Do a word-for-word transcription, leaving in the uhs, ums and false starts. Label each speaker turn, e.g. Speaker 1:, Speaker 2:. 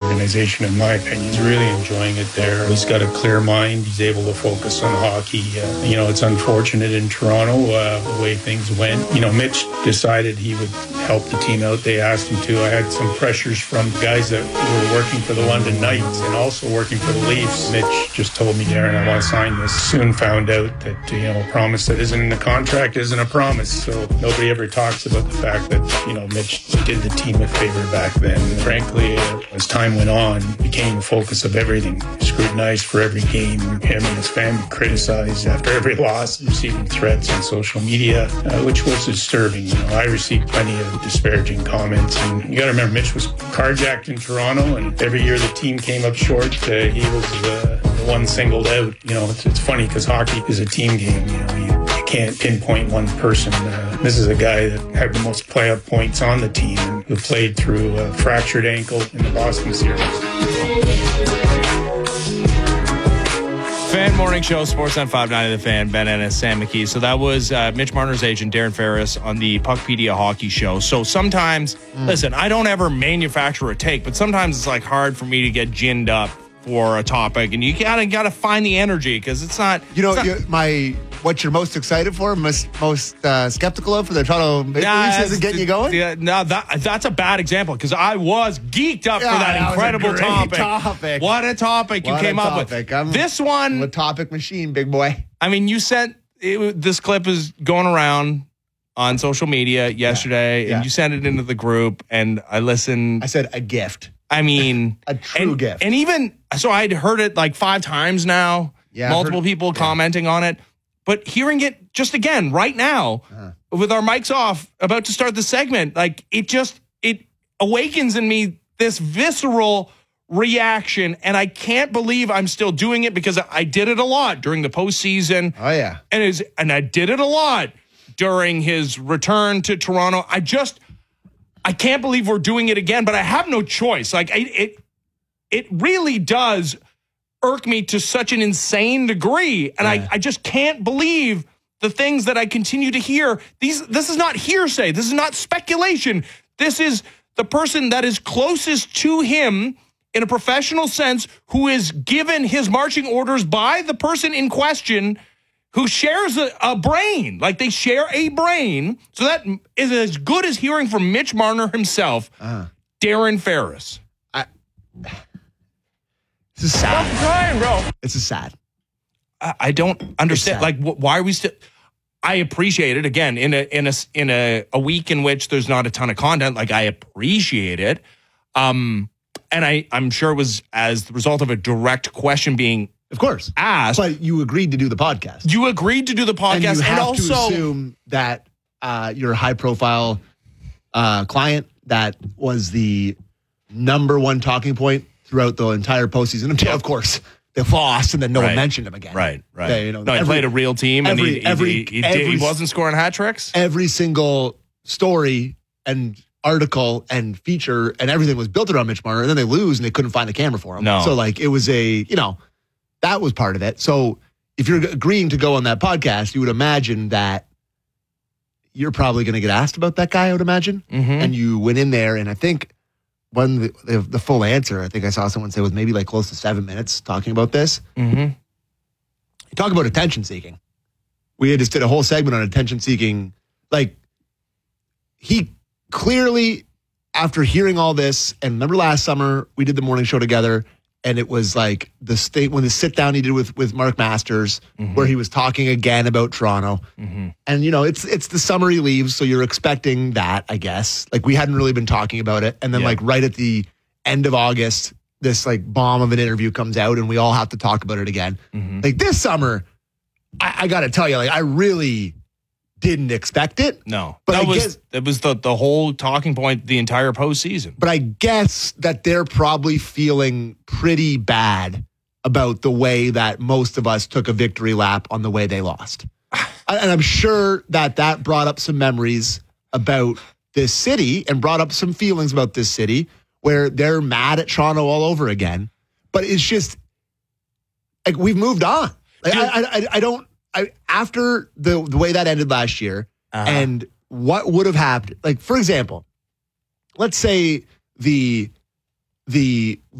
Speaker 1: organization, in my opinion. He's really enjoying it there. He's got a clear mind. He's able to focus on hockey. Uh, you know, it's unfortunate in Toronto, uh, the way things went. You know, Mitch decided he would help the team out. They asked him to. I had some pressures from guys that were working for the London Knights and also working for the Leafs. Mitch just told me, Darren, I want to sign this. Soon found out that, you know, a promise that isn't in the contract isn't a promise. So nobody ever talks about the fact that, you know, Mitch did the team a favor back then. Frankly, uh, as time went on, became the focus of everything. Scrutinized for every game. Him and his family criticized after every loss, receiving threats on social media, uh, which was disturbing. You know, I received plenty of disparaging comments. And you got to remember, Mitch was carjacked in Toronto, and every year the team came up short, uh, he was uh, the one singled out. You know, it's, it's funny because hockey is a team game. You know, you, you can't pinpoint one person. Uh, this is a guy that had the most playoff points on the team and who played through a fractured ankle in the Boston series.
Speaker 2: Fan Morning Show, Sportsnet five ninety The Fan, Ben Ennis, Sam McKee. So that was uh, Mitch Marner's agent, Darren Ferris, on the Puckpedia Hockey Show. So sometimes, mm. listen, I don't ever manufacture a take, but sometimes it's like hard for me to get ginned up for a topic, and you gotta gotta find the energy because it's not.
Speaker 3: You know,
Speaker 2: not,
Speaker 3: you, my what you're most excited for, most most uh, skeptical of for the Toronto Maple Leafs isn't getting you going.
Speaker 2: Yeah, no, that that's a bad example because I was geeked up
Speaker 3: yeah,
Speaker 2: for that,
Speaker 3: that
Speaker 2: incredible topic.
Speaker 3: topic.
Speaker 2: What a topic you
Speaker 3: what
Speaker 2: came up with.
Speaker 3: I'm,
Speaker 2: this one,
Speaker 3: I'm a topic machine, big boy.
Speaker 2: I mean, you sent it, this clip is going around on social media yesterday, yeah, yeah. and you sent it into the group, and I listened.
Speaker 3: I said a gift.
Speaker 2: I mean,
Speaker 3: a true
Speaker 2: and,
Speaker 3: gift.
Speaker 2: And even so, I'd heard it like five times now.
Speaker 3: Yeah,
Speaker 2: multiple
Speaker 3: heard,
Speaker 2: people
Speaker 3: yeah.
Speaker 2: commenting on it, but hearing it just again right now uh-huh. with our mics off, about to start the segment, like it just it awakens in me this visceral reaction, and I can't believe I'm still doing it because I did it a lot during the postseason.
Speaker 3: Oh yeah,
Speaker 2: and is and I did it a lot during his return to Toronto. I just. I can't believe we're doing it again, but I have no choice. Like it, it, it really does irk me to such an insane degree, and yeah. I, I just can't believe the things that I continue to hear. These, this is not hearsay. This is not speculation. This is the person that is closest to him in a professional sense, who is given his marching orders by the person in question, who shares a, a brain. Like, they share a brain. So that is as good as hearing from Mitch Marner himself, uh, Darren Ferris.
Speaker 3: I, this is sad.
Speaker 2: Stop crying, bro.
Speaker 3: This is sad.
Speaker 2: I, I don't understand. Like, wh- why are we still... I appreciate it. Again, in a in a, in a, a week in which there's not a ton of content, like, I appreciate it. Um, and I, I'm sure it was as the result of a direct question being...
Speaker 3: Of course.
Speaker 2: Asked.
Speaker 3: But you agreed to do the podcast.
Speaker 2: You agreed to do the podcast.
Speaker 3: And you have
Speaker 2: and also,
Speaker 3: to assume that uh, your high-profile uh, client that was the number one talking point throughout the entire postseason until, of course, they lost and then no
Speaker 2: right.
Speaker 3: one mentioned him again.
Speaker 2: Right, right.
Speaker 3: They, you know,
Speaker 2: no,
Speaker 3: every,
Speaker 2: he played a real team and
Speaker 3: every,
Speaker 2: he, he,
Speaker 3: every,
Speaker 2: he, he,
Speaker 3: every,
Speaker 2: he wasn't scoring hat tricks?
Speaker 3: Every single story and article and feature and everything was built around Mitch Marner, and then they lose and they couldn't find the camera for him.
Speaker 2: No.
Speaker 3: So, like, it was a, you know... That was part of it. So if you're agreeing to go on that podcast, you would imagine that you're probably going to get asked about that guy, I would imagine.
Speaker 2: Mm-hmm.
Speaker 3: And you went in there, and I think when the, the, the full answer, I think I saw someone say was maybe like close to seven minutes talking about this.
Speaker 2: Mm-hmm.
Speaker 3: You talk about attention seeking. We just did a whole segment on attention seeking. Like, he clearly, after hearing all this, and remember last summer, we did the morning show together, and it was like the state when the sit down he did with, with Mark Masters, mm-hmm. where he was talking again about Toronto.
Speaker 2: Mm-hmm. And,
Speaker 3: you know, it's it's the summer he leaves, so you're expecting that, I guess. Like, we hadn't really been talking about it. And then, yeah. like, right at the end of August, this, like, bomb of an interview comes out, and we all have to talk about it again.
Speaker 2: Mm-hmm.
Speaker 3: Like, this summer, I, I got to tell you, like, I really didn't expect it.
Speaker 2: No.
Speaker 3: But
Speaker 2: that
Speaker 3: I
Speaker 2: was,
Speaker 3: guess,
Speaker 2: that was the, the whole talking point the entire postseason.
Speaker 3: But I guess that they're probably feeling pretty bad about the way that most of us took a victory lap on the way they lost. And I'm sure that that brought up some memories about this city and brought up some feelings about this city where they're mad at Toronto all over again. But it's just, like, we've moved on. Like, I, I, I don't, I, after the the way that ended last year, uh-huh. and what would have happened, like, for example, let's say the the